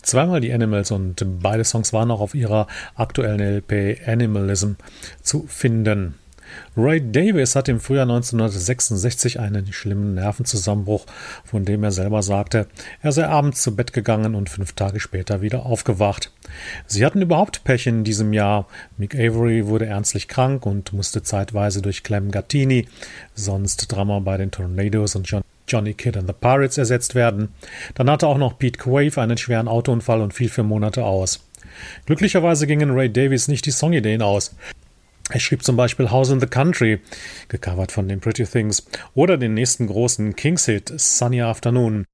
zweimal die Animals und beide Songs waren auch auf ihrer aktuellen LP Animalism zu finden. Ray Davies hat im Frühjahr 1966 einen schlimmen Nervenzusammenbruch, von dem er selber sagte, er sei abends zu Bett gegangen und 5 Tage später wieder aufgewacht. Sie hatten überhaupt Pech in diesem Jahr. Mick Avory wurde ernstlich krank und musste zeitweise durch Clem Gattini, sonst Drummer bei den Tornadoes und Johnny Kidd and the Pirates, ersetzt werden. Dann hatte auch noch Pete Quaife einen schweren Autounfall und fiel für Monate aus. Glücklicherweise gingen Ray Davies nicht die Songideen aus. Er schrieb zum Beispiel House in the Country, gecovert von den Pretty Things, oder den nächsten großen Kings-Hit Sunny Afternoon.